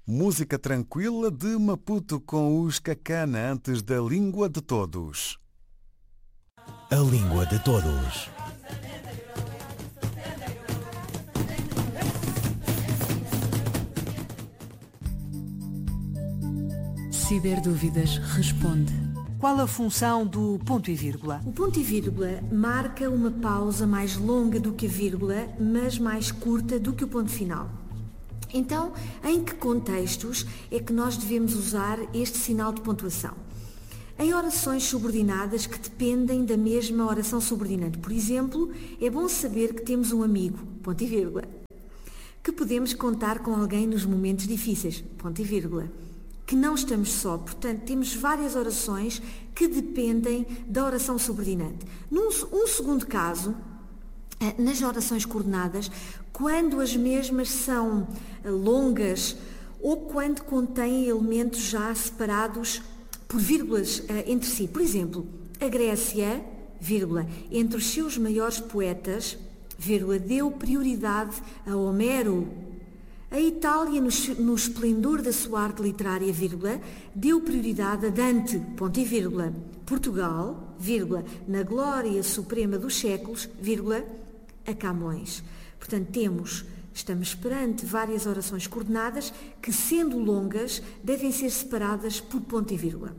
Música tranquila de Maputo com os Cacana antes da Língua de Todos. A Língua de Todos. Ciberdúvidas responde. Qual a função do ponto e vírgula? O ponto e vírgula marca uma pausa mais longa do que a vírgula, mas mais curta do que o ponto final. Então, em que contextos é que nós devemos usar este sinal de pontuação? Em orações subordinadas que dependem da mesma oração subordinante. Por exemplo, é bom saber que temos um amigo, ponto e vírgula, que podemos contar com alguém nos momentos difíceis, ponto e vírgula, que não estamos só. Portanto, temos várias orações que dependem da oração subordinante. Um segundo caso, nas orações coordenadas, quando as mesmas são longas ou quando contêm elementos já separados por vírgulas entre si. Por exemplo, a Grécia, vírgula, entre os seus maiores poetas, vírgula, deu prioridade a Homero. A Itália, no esplendor da sua arte literária, vírgula, deu prioridade a Dante, ponto e vírgula. Portugal, vírgula, na glória suprema dos séculos, vírgula, a Camões. Portanto, estamos perante várias orações coordenadas que, sendo longas, devem ser separadas por ponto e vírgula.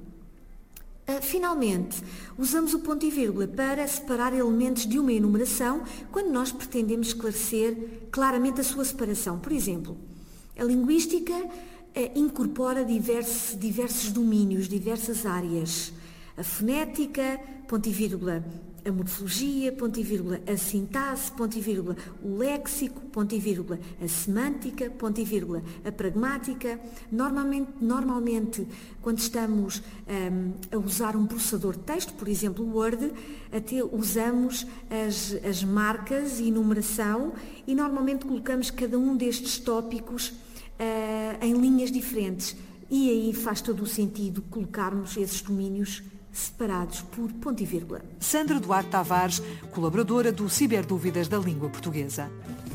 Finalmente, usamos o ponto e vírgula para separar elementos de uma enumeração quando nós pretendemos esclarecer claramente a sua separação. Por exemplo, a linguística incorpora diversos domínios, diversas áreas. A fonética, ponto e vírgula, a morfologia, ponto e vírgula, a sintaxe, ponto e vírgula, o léxico, ponto e vírgula, a semântica, ponto e vírgula, a pragmática. Normalmente quando estamos a usar um processador de texto, por exemplo, o Word, até usamos as marcas e numeração e normalmente colocamos cada um destes tópicos em linhas diferentes. E aí faz todo o sentido colocarmos esses domínios separados por ponto e vírgula. Sandra Duarte Tavares, colaboradora do Ciberdúvidas da Língua Portuguesa.